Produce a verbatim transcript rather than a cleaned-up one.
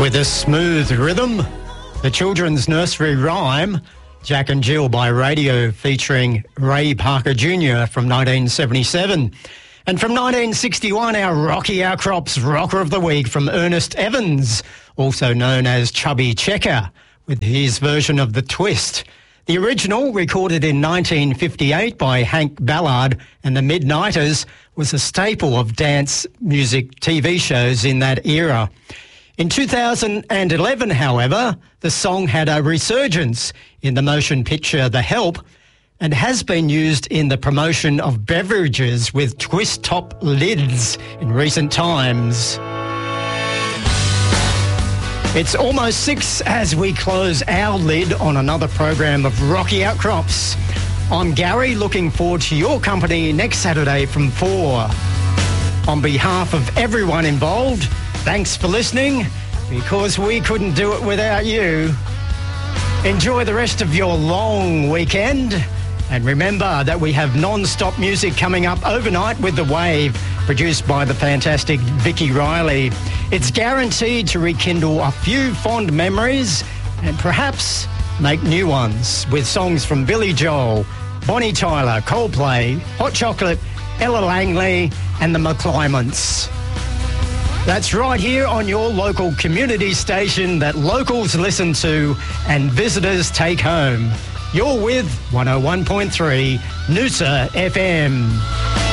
With a smooth rhythm, the children's nursery rhyme, Jack and Jill by Radio, featuring Ray Parker Junior from nineteen seventy-seven. And from nineteen sixty-one, our Rocky Outcrops Rocker of the Week from Ernest Evans, also known as Chubby Checker, with his version of The Twist. The original, recorded in nineteen fifty-eight by Hank Ballard and the Midnighters, was a staple of dance music T V shows in that era. In two thousand eleven, however, the song had a resurgence in the motion picture The Help and has been used in the promotion of beverages with twist top lids in recent times. It's almost six as we close our lid on another program of Rocky Outcrops. I'm Gary, looking forward to your company next Saturday from four. On behalf of everyone involved, thanks for listening, because we couldn't do it without you. Enjoy the rest of your long weekend, and remember that we have non-stop music coming up overnight with The Wave, produced by the fantastic Vicky Riley. It's guaranteed to rekindle a few fond memories and perhaps make new ones with songs from Billy Joel, Bonnie Tyler, Coldplay, Hot Chocolate, Ella Langley and the McClyments. That's right here on your local community station that locals listen to and visitors take home. You're with one oh one point three Noosa F M.